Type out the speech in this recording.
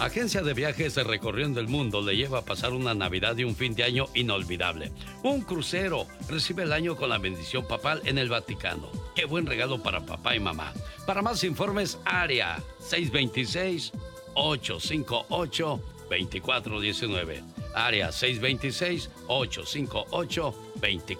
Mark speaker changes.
Speaker 1: Agencia de Viajes Recorriendo el Mundo le lleva a pasar una Navidad y un fin de año inolvidable. Un crucero. Recibe el año con la bendición papal en el Vaticano. Qué buen regalo para papá y mamá. Para más informes, área 626-858-2419. Área 626-858-2419.